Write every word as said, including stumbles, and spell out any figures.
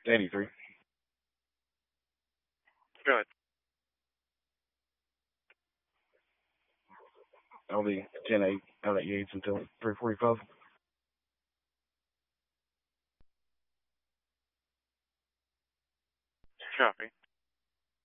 eighty-three. Go ahead. I'll be ten eight. I'll let you eat until three forty-five. Copy.